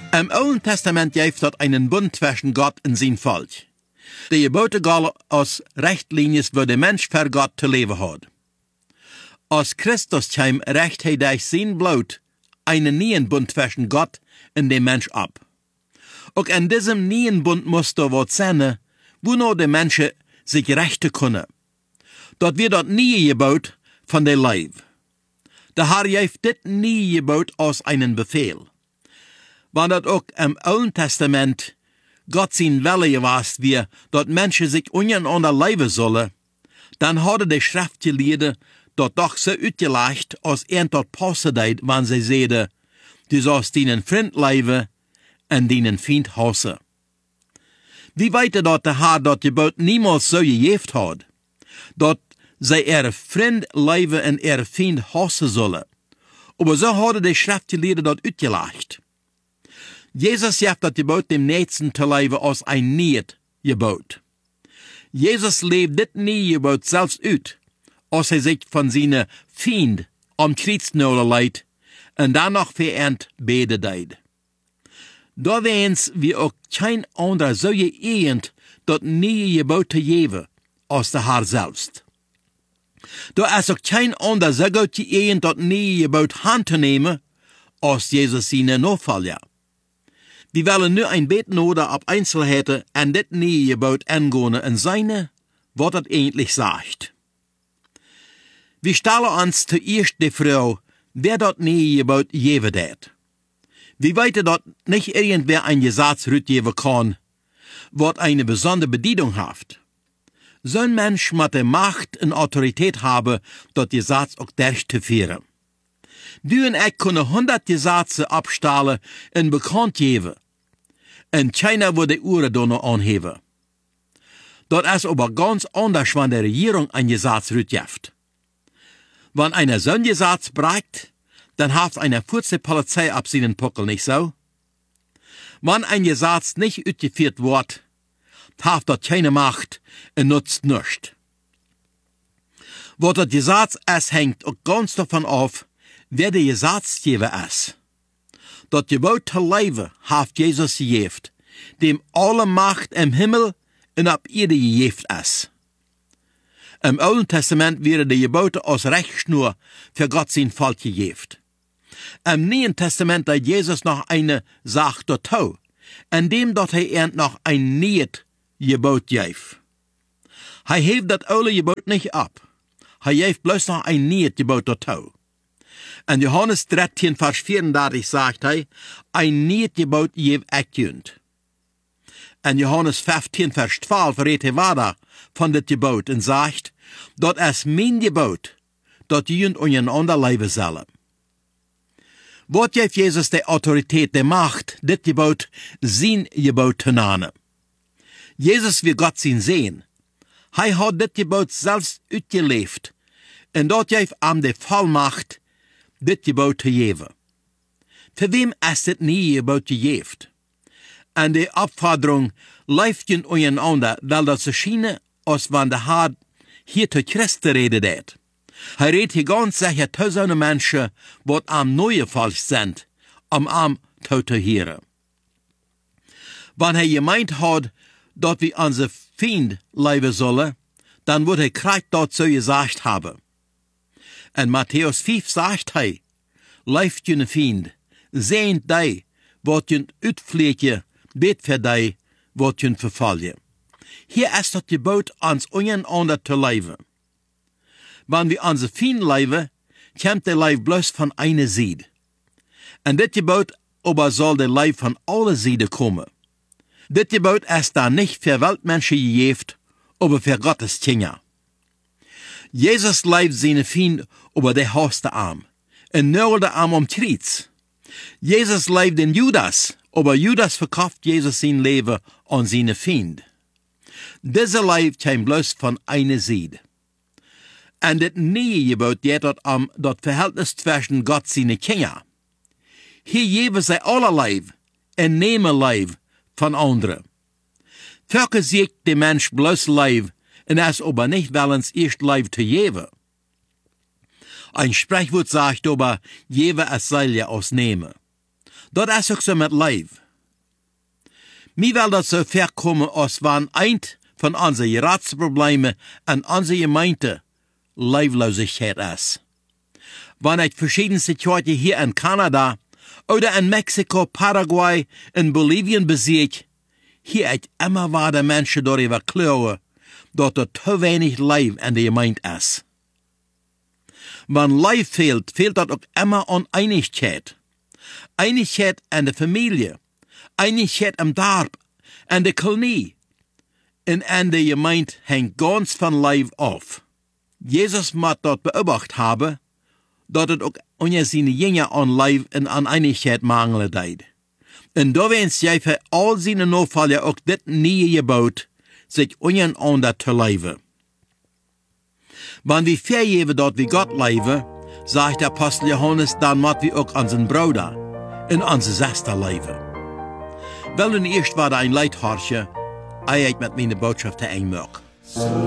Im Alten Testament gibt dort einen Bund zwischen Gott und sein Volk. Die Gebote galten als Richtlinien, wo der Mensch für Gott zu leben hat. Als Christus kam, recht er durch sein Blut einen neuen Bund zwischen Gott und dem Mensch ab. Auch in diesem neuen Bund musste was sein, wo nur die Menschen sich rechten können. Dort wird dort nie Gebot von der Leib. Der Herr gibt dit nie Gebot als einen Befehl. Wenn das auch im Alten Testament Gott sein Wille gewesen wie, dort Menschen sich untereinander leben sollen, dann hatte die Schriftgelehrten dort doch so uitgelegt, als dort passen deed, wenn sie zeiden, du sollst deinen Freund leben und deinen Feind hassen. Wie weet dort der Herr dort Gebot niemals so gejeft hat, dort sie ihre Freund leben und ihre Feind hassen sollen. Aber so hadden die Schriftgelehrten dort uitgelegt. Jesus heeft dat Gebot dem Nächsten zu leben als ein Niet-Gebot. Jesus lebt dit Nie-Gebot selbst uit, als er sich von seinen Feind am Kriegsnoden leidt und dann noch verehrt beten deed. Da wens wie auch kein anderer so geeignet, dat Nie-Gebot zu geben, als der Herr selbst. Da ist auch kein anderer so gut geeignet, dat Nie-Gebot handzunehmen, als Jesus seine Nachfolger. Wir wollen nu ein beten oder ab Einzelheiten an dit Nie-Gebot angehen und seine, was das eigentlich sagt. Wir stellen uns zuerst die Frau, wer dort Nie-Gebot geben wird. Wir weten dort nicht irgendwer ein Gesetz geben kann, was eine besondere Bedienung hat. So ein Mensch muss die Macht und Autorität haben, dort Gesetz auch durchzuführen. Du und ich können 100 Gesetze abstellen und bekannt geben. Und keiner würde die Uhren da noch anheben. Dort ist aber ganz anders, wenn die Regierung ein Gesetz rückgibt. Wenn einer so ein Gesetz bricht, dann hat eine kurze Polizei ab seinen Puckel, nicht so? Wenn ein Gesetz nicht ausgeführt wird, hat dort keine Macht und nutzt nichts. Was das Gesetz ist, hängt auch ganz davon ab, wer der Gesetzgeber ist. Das Gebot zu leben hat Jesus gegeben, dem alle Macht im Himmel und ab Erde gegeben ist. Im Alten Testament werden die Gebote als Rechtsschnur für Gott sein Volk gegeben. Im Neuen Testament hat Jesus noch eine Sache dazu, indem dort er noch ein neues Gebot gibt. Er hebt das alte Gebot nicht ab. Er gibt bloß noch ein neues Gebot dazu. In Johannes 13, Vers 34 sagt er, ein neues Gebot gebe ich euch. In Johannes 15, Vers 12 redet er weiter von dem Gebot und sagt, dort ist mein Gebot, dort ihr untereinander leben sollen. Was gibt Jesus die Autorität, die Macht, das Gebot, sein Gebot zu nennen? Jesus will Gott sein sehen. Er hat das Gebot selbst ausgelebt und dort gibt ihm die Vollmacht, das Gebot zu geben. Für wem ist das nie Gebot gegeben? Und die Aufforderung läuft in untereinander, weil das so schien, als wenn der Herr hier zu Christen redet. Er redet hier ganz sicher zu so einen Menschen, die am neue Volk sind, am zu hören. Wenn er gemeint hat, dass wir unsere Feind leben sollen, dann wird er gleich dort so gesagt haben. In Matthäus 5 sagt er, leift jene Feind, sehnt die, was jene uitvliegen, bet für die, was jene verfallen. Hier ist das Gebot, uns untereinander zu leben. Wenn wir unsere Feind leben, kommt der Leib bloß von einer Seite. Und das Gebot aber soll der Leib von allen Seiten kommen. Das Gebot ist da nicht für Weltmenschen gegeben, aber für Gottes Kinder. Jesus leibt seine Feind über der höchste Arm, und nur der Arm umtritt. Jesus leibt den Judas, aber Judas verkauft Jesus sein Leben an seine Feind. Dieser Leib kam bloß von einer Seite. Und das neue Gebot geht dort das Verhältnis zwischen Gott und seinen Kindern. Hier geben sie alle Leib und nehmen Leib von anderen. Völker sieht der Mensch bloß Leib und es aber nicht willens, erst Leib zu geben. Ein Sprichwort sagt aber, gebe es soll ja ausnehmen. Dat is ook so met Leib. Mir will dat so ver kommen, als wann eint von unseren Ratsproblemen an unsere Gemeinde Leiblosigkeit ist. Wann ich verschiedene Situationen hier in Kanada oder in Mexiko, Paraguay, in Bolivien besiegt, hier ich immer wieder Menschen darüber klagen, dass er zu wenig Leib in der Gemeinde ist. Wenn Leib fehlt, fehlt das auch immer an Einigkeit. Einigkeit in der Familie, Einigkeit im Dorf, in der Kolonie. Und in der Gemeinde hängt ganz von Leib auf. Jesus muss dort beobachtet haben, dass es auch unter seine Jünger an Leib und an Einigkeit mangelt. Und da werden sie für all seine Nachfolger auch das nie gebaut, sich untereinander zu leben. Wenn wir vergeben, dort wie Gott leben, sagt der Apostel Johannes, dann muss wir auch an seinen Bruder und an seine Schwester leben. Weil nun erst war da ein Leithorche, ich mit meiner Botschaft einmög.